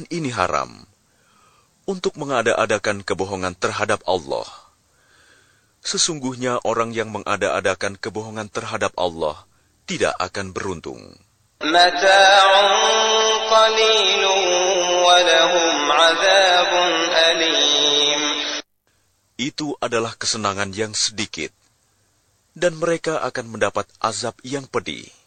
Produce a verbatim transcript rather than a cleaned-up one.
ini haram, untuk mengada-adakan kebohongan terhadap Allah. Sesungguhnya orang yang mengada-adakan kebohongan terhadap Allah tidak akan beruntung. Mata'un qalilun wa lahum 'adzabun alim. Itu adalah kesenangan yang sedikit, dan mereka akan mendapat azab yang pedih.